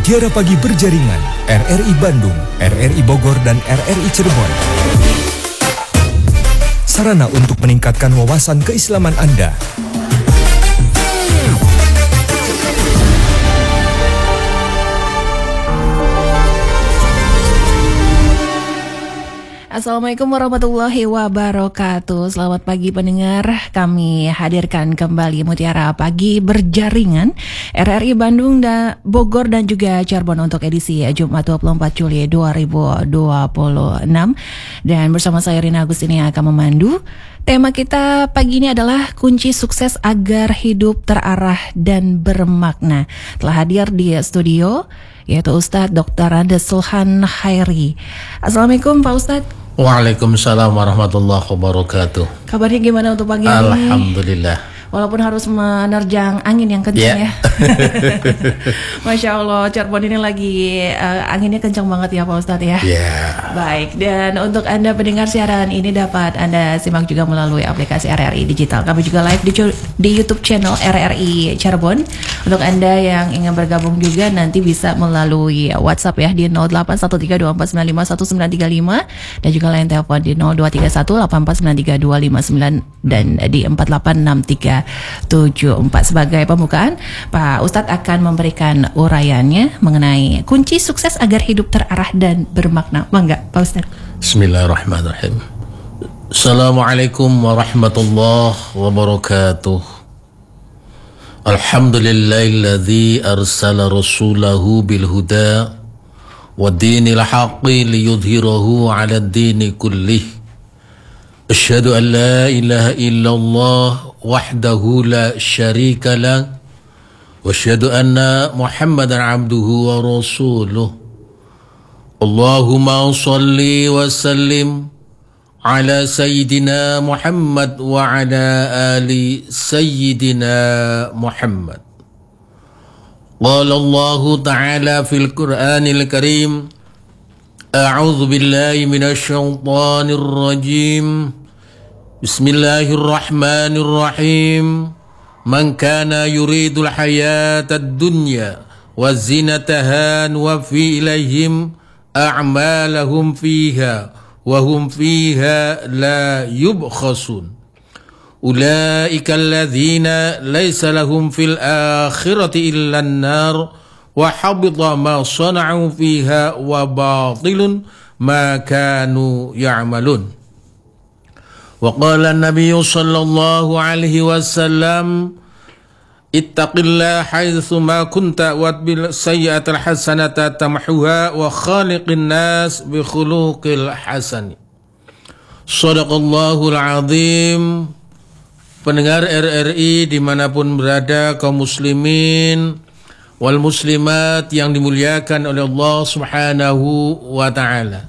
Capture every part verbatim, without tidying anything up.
Mutiara Pagi Berjaringan, R R I Bandung, R R I Bogor, dan R R I Cirebon. Sarana untuk meningkatkan wawasan keislaman Anda. Assalamualaikum warahmatullahi wabarakatuh. Selamat pagi pendengar. Kami hadirkan kembali Mutiara Pagi Berjaringan R R I Bandung dan Bogor dan juga Cirebon untuk edisi Jumat dua puluh empat Juli dua ribu dua puluh enam. Dan bersama saya Rina Agustini yang akan memandu. Tema kita pagi ini adalah kunci sukses agar hidup terarah dan bermakna. Telah hadir di studio yaitu Ustadz Doktor Andes Sulhan Khairi. Assalamualaikum Pak Ustadz. Waalaikumsalam warahmatullahi wabarakatuh. Kabarnya gimana untuk pagi ini? Alhamdulillah. Walaupun harus menerjang angin yang kencang yeah. ya. Masya Allah, Cirebon ini lagi uh, anginnya kencang banget ya Pak Ustadz ya. Yeah. Baik, dan untuk Anda pendengar siaran ini dapat Anda simak juga melalui aplikasi R R I Digital. Kami juga live di, di YouTube channel R R I Cirebon. Untuk Anda yang ingin bergabung juga nanti bisa melalui WhatsApp ya di nol delapan satu tiga dua empat sembilan lima satu sembilan tiga lima dan juga lain telepon di nol dua tiga satu delapan empat sembilan tiga dua lima sembilan dan di empat delapan enam tiga tujuh empat. Sebagai pembukaan, Pak Ustadz akan memberikan uraiannya mengenai kunci sukses agar hidup terarah dan bermakna. Mangga Pak Ustadz. Bismillahirrahmanirrahim. Assalamualaikum warahmatullahi wabarakatuh. Alhamdulillahilladzi arsala rasulahu bil huda wa dinil haqqi liyudhhirahu 'ala ad-dini kullih. Asyhadu an la ilaha illallah wahdahu la syarika lah wa asyhadu anna Muhammadan abduhu wa rasuluh. Allahumma shalli wa sallim ala sayyidina Muhammad wa ala ali sayyidina Muhammad. Qala Allah ta'ala fil Qur'anil Karim, a'udzu billahi minasy syaithanir rajim. Bismillahirrahmanirrahim. Man kana yuridul hayatad dunya wa zinataha wa fi ilayhim a'malahum fiha wa hum fiha la yubkhasun. Ulaika alladhina laysa lahum fil akhirati illa an-nar wa habita ma sana'u fiha wa batilun ma kanu ya'malun. Wa qala an-nabiy sallallahu alaihi wasallam, ittaqillaha haitsu ma kunta wa bil sayyi'atil hasanata tamhuha wa khaliqin nas bi khuluqil hasan. Shadaqallahul azim. Pendengar R R I dimanapun berada, kaum muslimin wal muslimat yang dimuliakan oleh Allah Subhanahu wa ta'ala.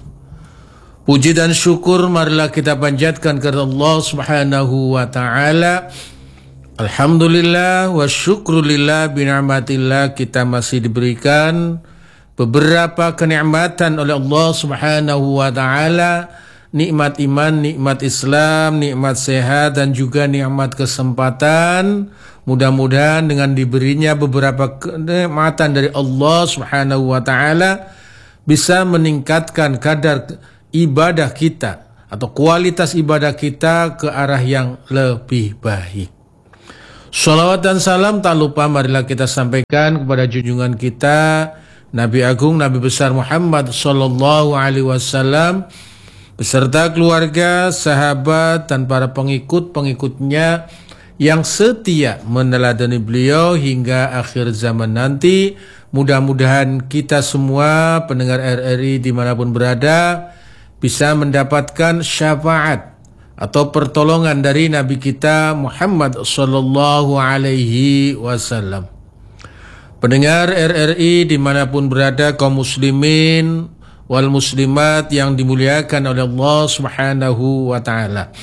Puji dan syukur marilah kita panjatkan kepada Allah Subhanahu wa ta'ala. Alhamdulillah wa syukrulillah bina'matillah, kita masih diberikan beberapa kenikmatan oleh Allah Subhanahu wa ta'ala. Nikmat iman, nikmat Islam, nikmat sehat, dan juga nikmat kesempatan. Mudah-mudahan dengan diberinya beberapa kenikmatan dari Allah Subhanahu wa ta'ala bisa meningkatkan kadar ibadah kita atau kualitas ibadah kita ke arah yang lebih baik. Shalawat dan salam tak lupa marilah kita sampaikan kepada junjungan kita Nabi Agung, Nabi besar Muhammad sallallahu alaihi wasallam beserta keluarga, sahabat, dan para pengikut-pengikutnya yang setia meneladani beliau hingga akhir zaman nanti. Mudah-mudahan kita semua pendengar R R I dimanapun berada bisa mendapatkan syafaat atau pertolongan dari Nabi kita Muhammad sallallahu alaihi wasallam. Pendengar R R I dimanapun berada, kaum muslimin wal muslimat yang dimuliakan oleh Allah Subhanahu wa ta'ala.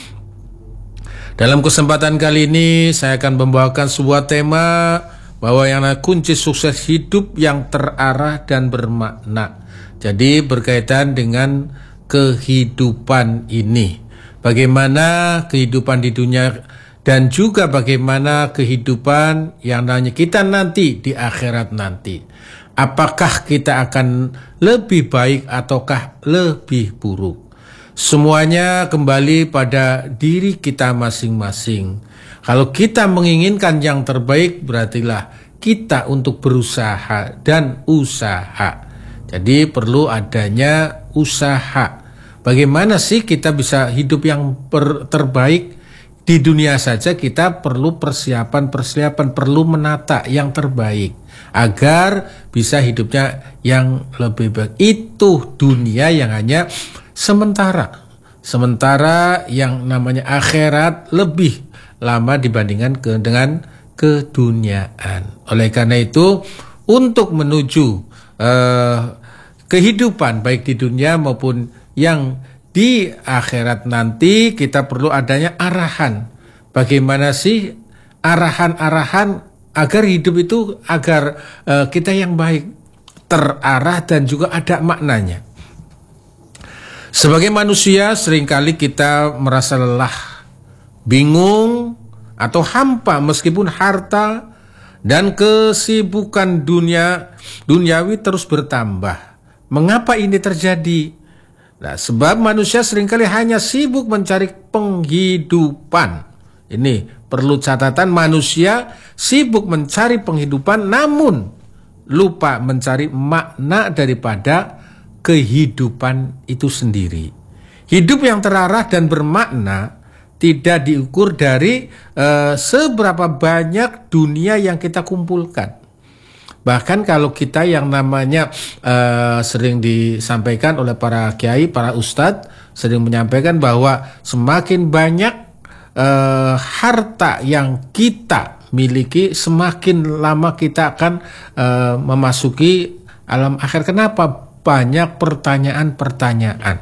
Dalam kesempatan kali ini saya akan membawakan sebuah tema bahwa yang kunci sukses hidup yang terarah dan bermakna. Jadi berkaitan dengan kehidupan ini. Bagaimana kehidupan di dunia dan juga bagaimana kehidupan yang namanya kita nanti di akhirat nanti. Apakah kita akan lebih baik ataukah lebih buruk? Semuanya kembali pada diri kita masing-masing. Kalau kita menginginkan yang terbaik, berartilah kita untuk berusaha dan usaha. Jadi perlu adanya usaha. Bagaimana sih kita bisa hidup yang terbaik? Di dunia saja kita perlu persiapan-persiapan, perlu menata yang terbaik agar bisa hidupnya yang lebih baik. Itu dunia yang hanya sementara. Sementara yang namanya akhirat lebih lama dibandingkan ke, dengan keduniaan. Oleh karena itu, untuk menuju uh, kehidupan baik di dunia maupun yang di akhirat nanti, kita perlu adanya arahan. Bagaimana sih arahan-arahan agar hidup itu, agar uh, kita yang baik, terarah dan juga ada maknanya. Sebagai manusia seringkali kita merasa lelah, bingung, atau hampa meskipun harta dan kesibukan dunia duniawi terus bertambah. Mengapa ini terjadi? Nah, sebab manusia seringkali hanya sibuk mencari penghidupan. Ini perlu catatan, manusia sibuk mencari penghidupan namun lupa mencari makna daripada kehidupan itu sendiri. Hidup yang terarah dan bermakna tidak diukur dari uh, seberapa banyak dunia yang kita kumpulkan. Bahkan kalau kita yang namanya uh, sering disampaikan oleh para kiai, para ustadz, sering menyampaikan bahwa semakin banyak uh, harta yang kita miliki, semakin lama kita akan uh, memasuki alam akhir. Kenapa? Banyak pertanyaan-pertanyaan.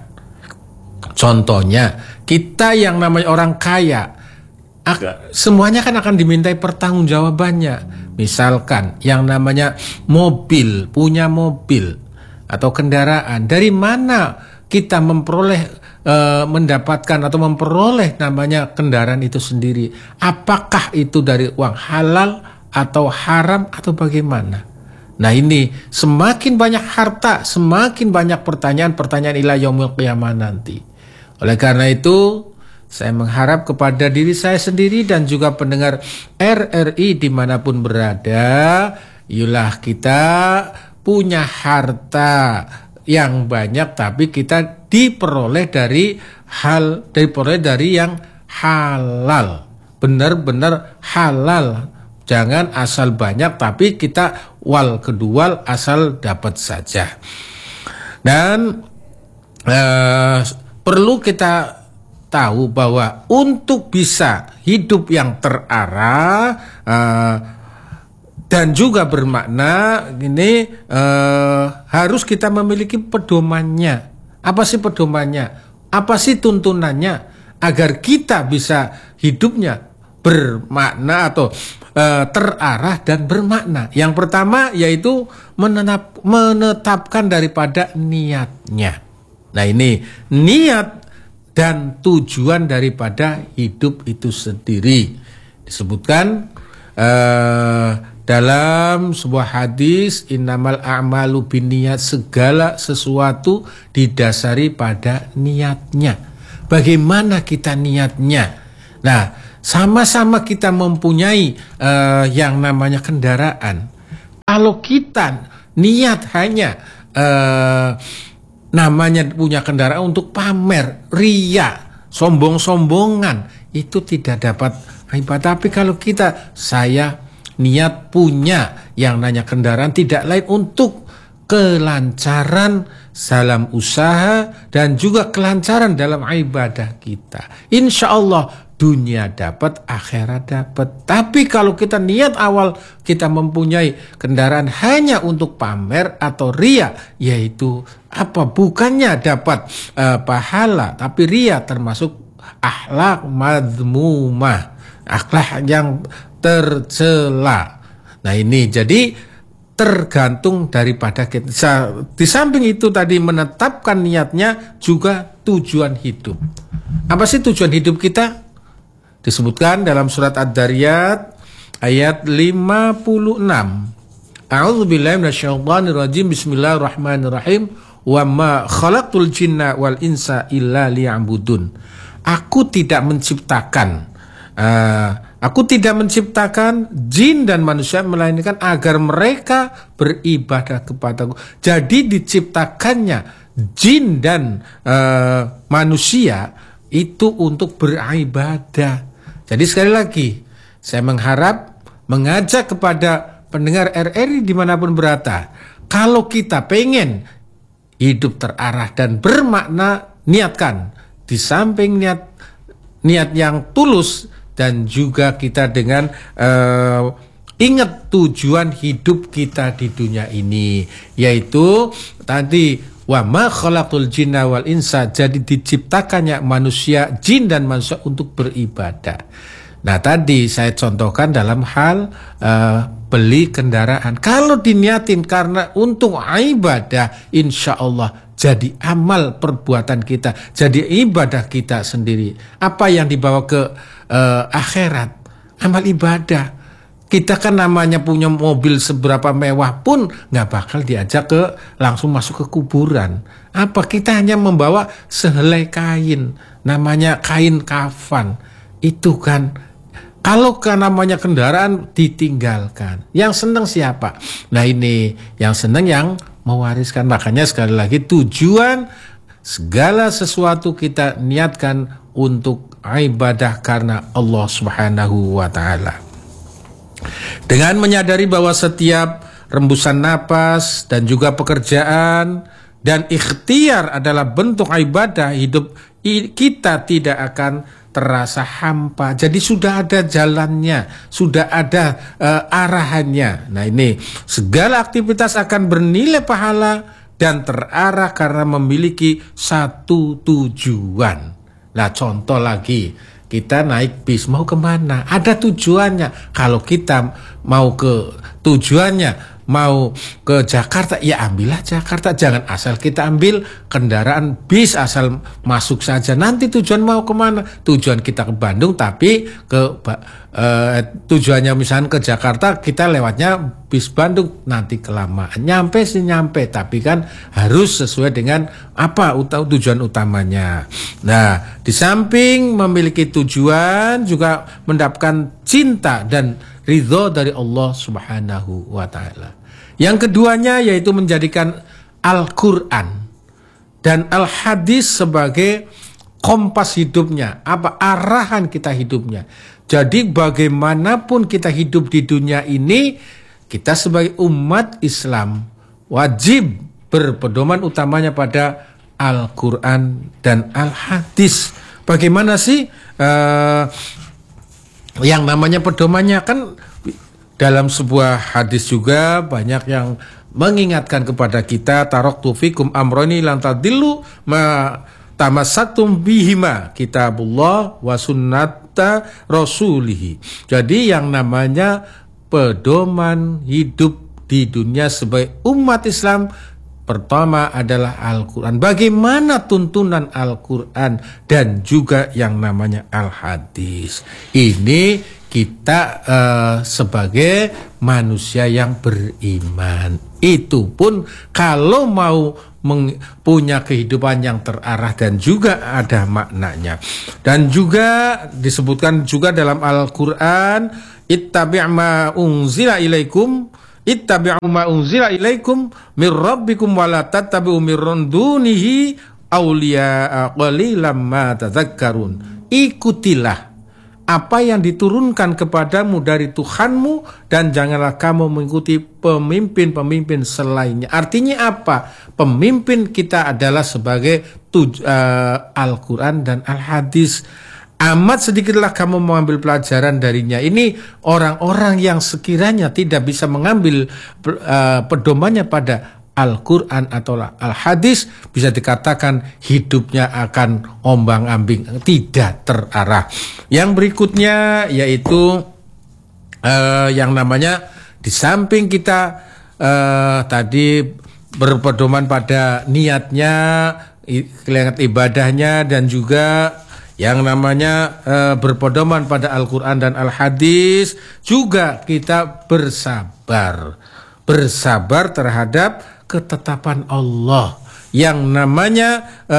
Contohnya, kita yang namanya orang kaya, semuanya kan akan dimintai pertanggungjawabannya. Misalkan yang namanya mobil, punya mobil atau kendaraan, dari mana kita memperoleh, e, mendapatkan atau memperoleh namanya kendaraan itu sendiri? Apakah itu dari uang halal atau haram atau bagaimana? Nah ini, semakin banyak harta, semakin banyak pertanyaan-pertanyaan ila yaumil qiyamah nanti. Oleh karena itu, saya mengharap kepada diri saya sendiri dan juga pendengar R R I dimanapun berada, yulah kita punya harta yang banyak, tapi kita diperoleh dari hal, diperoleh dari yang halal, benar-benar halal. Jangan asal banyak, tapi kita wal kedua asal dapat saja. Dan eh, perlu kita tahu bahwa untuk bisa hidup yang terarah uh, dan juga bermakna, ini uh, harus kita memiliki pedomannya. Apa sih pedomannya? Apa sih tuntunannya agar kita bisa hidupnya bermakna atau uh, terarah dan bermakna? Yang pertama yaitu menetap, menetapkan daripada niatnya. Nah ini niat dan tujuan daripada hidup itu sendiri. Disebutkan uh, dalam sebuah hadis, innamal a'malu binniyat, segala sesuatu didasari pada niatnya. Bagaimana kita niatnya? Nah, sama-sama kita mempunyai uh, yang namanya kendaraan. Kalau kita niat hanya uh, namanya punya kendaraan untuk pamer, ria, sombong-sombongan, itu tidak dapat ibadah. Tapi kalau kita, saya niat punya yang namanya kendaraan tidak lain untuk kelancaran dalam usaha dan juga kelancaran dalam ibadah kita. Insya Allah dunia dapat, akhirat dapat. Tapi kalau kita niat awal kita mempunyai kendaraan hanya untuk pamer atau ria, yaitu apa? Bukannya dapat uh, pahala, tapi ria termasuk akhlak madmumah, akhlak yang tercela. Nah ini jadi tergantung daripada kita. Di samping itu tadi menetapkan niatnya juga tujuan hidup. Apa sih tujuan hidup kita? disebutkan dalam surat Ad-Dariyat ayat lima puluh enam. A'udzubillahi minasyaitonirrajim. Bismillahirrahmanirrahim. Wa ma khalaqtul jinna wal insa illa liya'budun. Aku tidak menciptakan uh, aku tidak menciptakan jin dan manusia melainkan agar mereka beribadah kepadaku. Jadi diciptakannya jin dan uh, manusia itu untuk beribadah. Jadi sekali lagi saya mengharap mengajak kepada pendengar R R I dimanapun berada, kalau kita pengen hidup terarah dan bermakna, niatkan di samping niat niat yang tulus dan juga kita dengan uh, ingat tujuan hidup kita di dunia ini, yaitu tadi wa ma khalaqul jinna wal insa, jadi diciptakannya manusia, jin dan manusia untuk beribadah. Nah tadi saya contohkan dalam hal uh, beli kendaraan. Kalau diniatin karena untuk ibadah, insya Allah jadi amal perbuatan kita, jadi ibadah kita sendiri. Apa yang dibawa ke uh, akhirat, amal ibadah. Kita kan namanya punya mobil seberapa mewah pun nggak bakal diajak ke langsung masuk ke kuburan. Apa kita hanya membawa sehelai kain, namanya kain kafan. Itu kan kalau kan namanya kendaraan ditinggalkan. Yang senang siapa? Nah ini yang senang yang mewariskan. Makanya sekali lagi tujuan segala sesuatu kita niatkan untuk ibadah karena Allah Subhanahu wa taala. Dengan menyadari bahwa setiap rembusan napas dan juga pekerjaan dan ikhtiar adalah bentuk ibadah, hidup kita tidak akan terasa hampa. Jadi sudah ada jalannya, sudah ada uh, arahannya. Nah ini segala aktivitas akan bernilai pahala dan terarah karena memiliki satu tujuan. Nah contoh lagi, kita naik bis mau kemana? Ada tujuannya. Kalau kita mau ke tujuannya, mau ke Jakarta, ya ambillah Jakarta. Jangan asal kita ambil kendaraan bis asal masuk saja. Nanti tujuan mau kemana? Tujuan kita ke Bandung, tapi ke uh, tujuannya misalnya ke Jakarta, kita lewatnya bis Bandung. Nanti kelamaan. Nyampe sih nyampe, tapi kan harus sesuai dengan apa tujuan utamanya. Nah, di samping memiliki tujuan, juga mendapatkan cinta dan ridho dari Allah Subhanahu wa ta'ala. Yang keduanya yaitu menjadikan Al-Quran dan Al-Hadis sebagai kompas hidupnya, apa arahan kita hidupnya. Jadi bagaimanapun kita hidup di dunia ini, kita sebagai umat Islam wajib berpedoman utamanya pada Al-Quran dan Al-Hadis. Bagaimana sih uh, yang namanya pedomannya? Kan dalam sebuah hadis juga banyak yang mengingatkan kepada kita, taraktu fikum amroni lan tadillu ma tamassatum bihima kitabullah wa sunnata rasulih. Jadi yang namanya pedoman hidup di dunia sebagai umat Islam pertama adalah Al-Quran. Bagaimana tuntunan Al-Quran dan juga yang namanya Al-Hadis. Ini kita uh, sebagai manusia yang beriman. Itu pun kalau mau punya kehidupan yang terarah dan juga ada maknanya. Dan juga disebutkan juga dalam Al-Quran, ittabi' ma unzila ilaikum ittabi'u ma unzila ilaikum mir rabbikum wa la tattabi'u mir dunihi awliya qalilan ma tadzakkarun. Ikutilah apa yang diturunkan kepadamu dari Tuhanmu dan janganlah kamu mengikuti pemimpin-pemimpin selainnya. Artinya apa? Pemimpin kita adalah sebagai tuj- uh, Al-Quran dan Al-Hadis. Amat sedikitlah kamu mengambil pelajaran darinya. Ini orang-orang yang sekiranya tidak bisa mengambil uh, pedomannya pada Al-Quran atau Al-Hadis, bisa dikatakan hidupnya akan ombang-ambing, tidak terarah. Yang berikutnya yaitu uh, yang namanya di samping kita uh, tadi berpedoman pada niatnya, ibadahnya, dan juga yang namanya uh, berpedoman pada Al-Quran dan Al-Hadis, juga kita bersabar. Bersabar terhadap ketetapan Allah. Yang namanya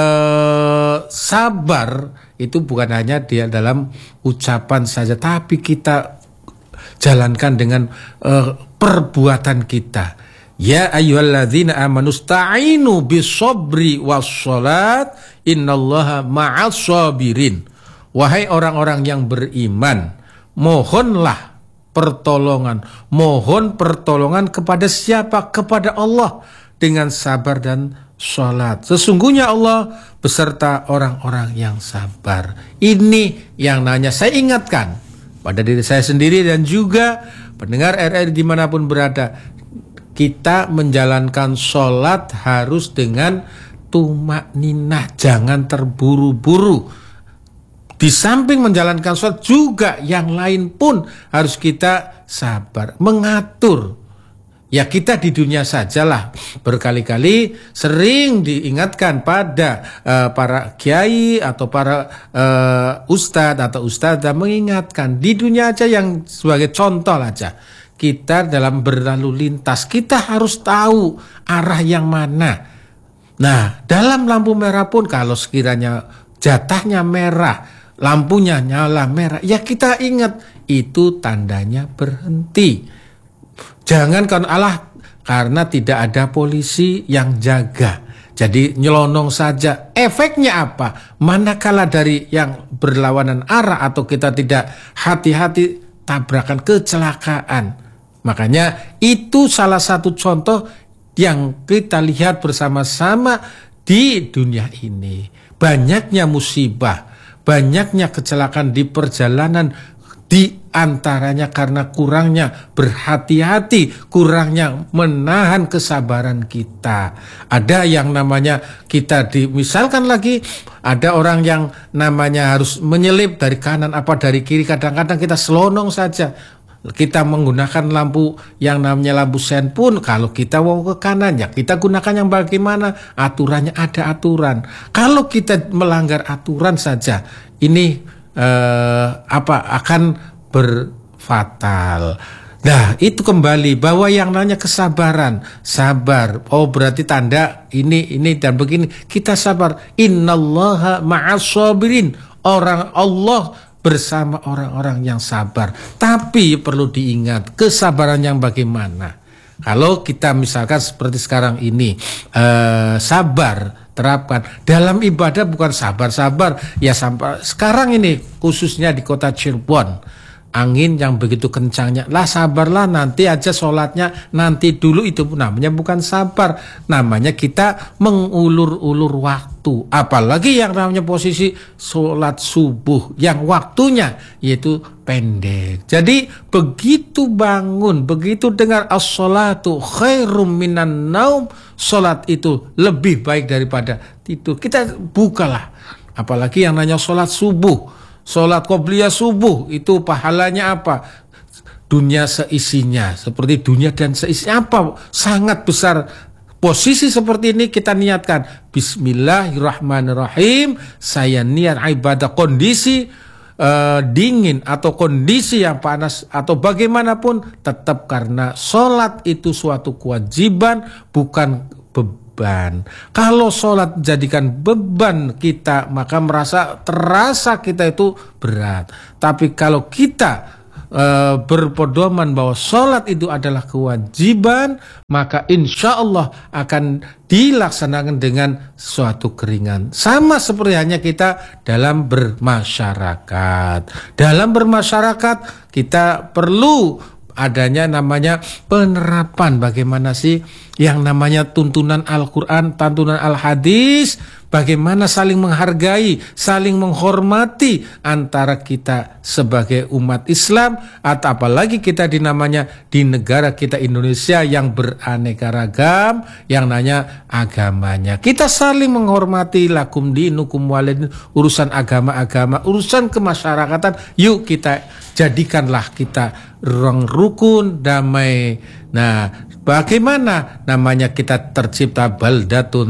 uh, sabar itu bukan hanya dia dalam ucapan saja, tapi kita jalankan dengan uh, perbuatan kita. Ya ayyuhalladzina amanu sta'inu bis-sabri was-shalat innallaha ma'as sabirin. Wahai orang-orang yang beriman, mohonlah pertolongan, mohon pertolongan kepada siapa? Kepada Allah dengan sabar dan salat. Sesungguhnya Allah beserta orang-orang yang sabar. Ini yang nanya saya ingatkan pada diri saya sendiri dan juga pendengar R R I dimanapun berada. Kita menjalankan sholat harus dengan tumakninah, jangan terburu-buru. Di samping menjalankan sholat juga yang lain pun harus kita sabar, mengatur. Ya kita di dunia sajalah, berkali-kali sering diingatkan pada uh, para kiai atau para uh, ustadz atau ustadzah mengingatkan di dunia aja, yang sebagai contoh aja. Kita dalam berlalu lintas, kita harus tahu arah yang mana. Nah, dalam lampu merah pun kalau sekiranya jatahnya merah, lampunya nyala merah, ya kita ingat itu tandanya berhenti. Jangan kan Allah karena tidak ada polisi yang jaga. Jadi nyelonong saja. Efeknya apa? Manakala dari yang berlawanan arah atau kita tidak hati-hati, tabrakan, kecelakaan. Makanya itu salah satu contoh yang kita lihat bersama-sama di dunia ini. Banyaknya musibah, banyaknya kecelakaan di perjalanan, di antaranya karena kurangnya berhati-hati, kurangnya menahan kesabaran kita. Ada yang namanya kita di, misalkan lagi ada orang yang namanya harus menyelip dari kanan apa dari kiri, kadang-kadang kita selonong saja. Kita menggunakan lampu yang namanya lampu sen pun kalau kita mau ke kanan ya kita gunakan yang bagaimana, aturannya ada aturan. Kalau kita melanggar aturan saja ini eh, apa akan berfatal. Nah itu kembali bahwa yang namanya kesabaran, sabar. Oh berarti tanda ini ini dan begini kita sabar. Innallaha ma'as sabirin. Orang Allah bersama orang-orang yang sabar. Tapi perlu diingat kesabaran yang bagaimana. Kalau kita misalkan seperti sekarang ini eh, sabar terapkan dalam ibadah, bukan sabar-sabar ya sampai sekarang ini khususnya di kota Cirebon. Angin yang begitu kencangnya, lah sabarlah nanti aja sholatnya nanti dulu, itu namanya bukan sabar, namanya kita mengulur-ulur waktu. Apalagi yang namanya posisi sholat subuh yang waktunya yaitu pendek. Jadi begitu bangun, begitu dengar as-sholatu khairum minan naum, sholat itu lebih baik daripada tidur, kita bukalah. Apalagi yang namanya sholat subuh, sholat qobliyah subuh itu pahalanya apa? Dunia seisinya, seperti dunia dan seisinya apa? Sangat besar. Posisi seperti ini kita niatkan Bismillahirrahmanirrahim. Saya niat ibadah kondisi uh, dingin atau kondisi yang panas atau bagaimanapun, tetap karena sholat itu suatu kewajiban bukan beban. Kalau sholat jadikan beban kita, maka merasa terasa kita itu berat. Tapi kalau kita e, berpedoman bahwa sholat itu adalah kewajiban, maka insya Allah akan dilaksanakan dengan suatu keringan. Sama seperti hanya kita dalam bermasyarakat. Dalam bermasyarakat kita perlu adanya namanya penerapan bagaimana sih yang namanya tuntunan Al-Quran, tuntunan Al-Hadis, bagaimana saling menghargai, saling menghormati antara kita sebagai umat Islam, atau apalagi kita di namanya di negara kita Indonesia yang beraneka ragam, yang nanya agamanya. Kita saling menghormati, lakum dinukum walidin, urusan agama-agama, urusan kemasyarakatan, yuk kita jadikanlah kita ruang rukun damai. Nah, bagaimana namanya kita tercipta baldatun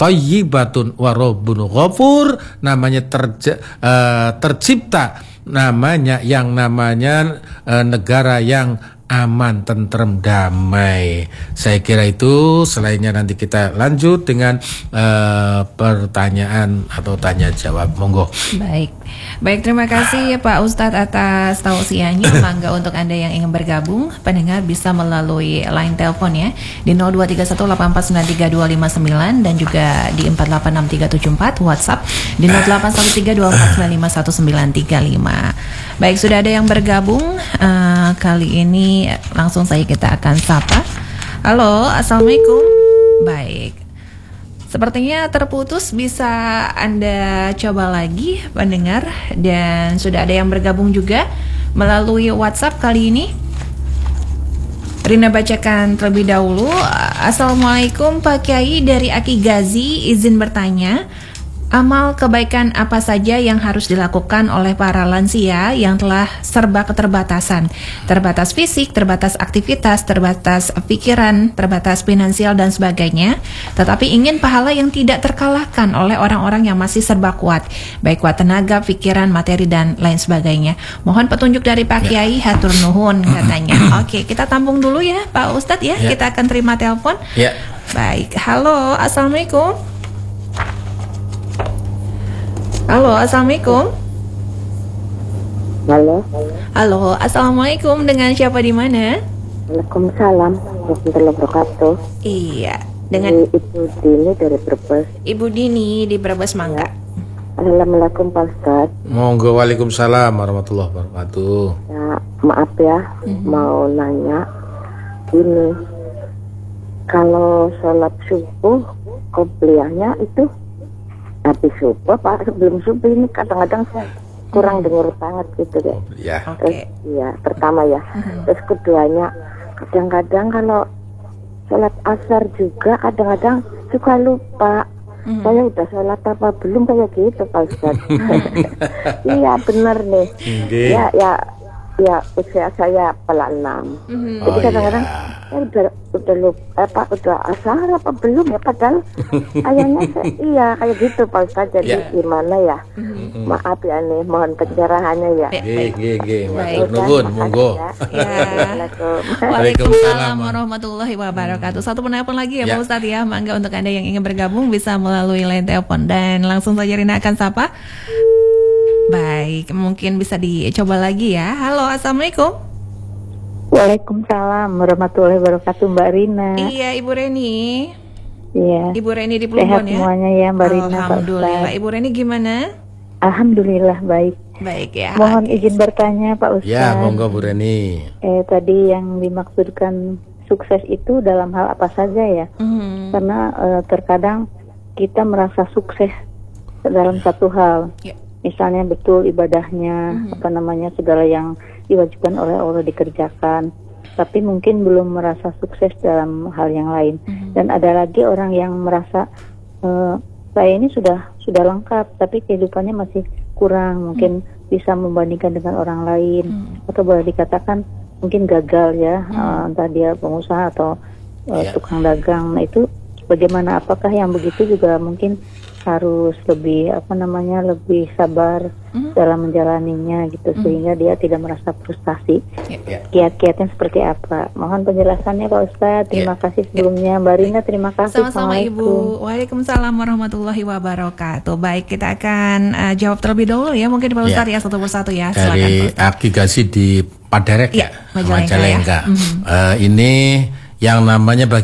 thayyibatun wa rabbun ghafur, namanya terja, uh, tercipta namanya yang namanya uh, negara yang aman, tentrem, damai. Saya kira itu. Selainnya nanti kita lanjut dengan uh, pertanyaan atau tanya jawab. Monggo. Baik, baik terima kasih Pak Ustadz atas tausiahnya. Mangga untuk Anda yang ingin bergabung, pendengar bisa melalui line telepon ya di nol dua tiga satu delapan empat sembilan tiga dua lima sembilan dan juga di empat delapan enam tiga tujuh empat, WhatsApp di nol delapan satu tiga dua empat sembilan lima satu sembilan tiga lima. Baik, sudah ada yang bergabung. Uh, kali ini langsung saja kita akan sapa. Halo, assalamualaikum. Baik, sepertinya terputus, bisa Anda coba lagi pendengar. Dan sudah ada yang bergabung juga melalui WhatsApp kali ini. Rina bacakan terlebih dahulu. Assalamualaikum Pak Kiai, dari Aki Gazi, izin bertanya, amal kebaikan apa saja yang harus dilakukan oleh para lansia yang telah serba keterbatasan? Terbatas fisik, terbatas aktivitas, terbatas pikiran, terbatas finansial dan sebagainya. Tetapi ingin pahala yang tidak terkalahkan oleh orang-orang yang masih serba kuat, baik kuat tenaga, pikiran, materi dan lain sebagainya. Mohon petunjuk dari Pak Kiai, hatur nuhun katanya. Oke, kita tampung dulu ya Pak Ustadz ya. ya. Kita akan terima telepon. Ya. Baik, halo, assalamualaikum. Halo, assalamualaikum. Halo. Halo, assalamualaikum. Dengan siapa di mana? Waalaikumsalam warahmatullahi wabarakatuh. Iya, dengan Ibu Dini dari Brebes. Ibu Dini di Brebes, mangga. Assalamualaikum Pak Ustaz. Monggo, waalaikumsalam warahmatullahi wabarakatuh. Ya, maaf ya, mm-hmm. mau nanya ini, kalau sholat subuh qobliyahnya itu habis subuh Pak, sebelum subuh ini kadang-kadang saya kurang hmm. dengar banget gitu deh. Ya. Terus okay. ya pertama ya, hmm. terus keduanya kadang-kadang kalau sholat asar juga kadang-kadang suka lupa. Hmm. Saya udah sholat apa belum kayak gitu Pak Ustaz. Iya benar nih. Okay. Ya ya ya usia saya pelan enam. Hmm. Jadi kadang-kadang oh, yeah. saya udah udah lupa apa udah asar apa belum ya, padahal kayaknya saya, iya kayak gitu Pak Ustaz. Jadi yeah. gimana ya? Mm-hmm. Maaf ya nih, mohon pencerahannya ya. Nggih nggih nggih, matur nuwun, monggo. Waalaikumsalam warahmatullahi wabarakatuh. Satu penelpon lagi ya, ya Pak Ustaz ya. Mangga untuk Anda yang ingin bergabung bisa melalui line telepon dan langsung saja Rina akan sapa. Baik, mungkin bisa dicoba lagi ya. Halo, assalamualaikum. Waalaikumsalam warahmatullahi wabarakatuh Mbak Rina. Iya, Ibu Reni. Iya. Ibu Reni di Plumbon ya. Semuanya ya Mbak Rina. Alhamdulillah. Ibu Reni gimana? Alhamdulillah baik. Baik ya. Mohon okay. izin bertanya Pak Ustaz. Ya, monggo Bu Reni. Eh tadi yang dimaksudkan sukses itu dalam hal apa saja ya? Mm-hmm. Karena eh, terkadang kita merasa sukses dalam satu hal. Yeah. Misalnya betul ibadahnya, mm-hmm. apa namanya segala yang diwajibkan oleh Allah dikerjakan, tapi mungkin belum merasa sukses dalam hal yang lain. Mm-hmm. Dan ada lagi orang yang merasa e, saya ini sudah sudah lengkap, tapi kehidupannya masih kurang, mungkin mm-hmm. bisa membandingkan dengan orang lain, mm-hmm. atau boleh dikatakan mungkin gagal ya, mm-hmm. e, entah dia pengusaha atau e, yeah. tukang dagang. Nah itu bagaimana? Apakah yang begitu juga mungkin harus lebih apa namanya lebih sabar mm-hmm. dalam menjalaninya gitu mm-hmm. sehingga dia tidak merasa frustasi. Yeah. Kiat-kiatnya seperti apa? Mohon penjelasannya Pak Ustadz. Terima yeah. kasih sebelumnya. Mbak Rina terima kasih. Sama-sama Ibu. Waalaikumsalam warahmatullahi wabarakatuh. Baik, kita akan uh, jawab terlebih dahulu ya mungkin Pak Ustadz yeah. ya satu persatu ya. Dari aplikasi di Paderek ya, yeah, Majalengka. Majalengka. Ya. Mm-hmm. Uh, ini yang namanya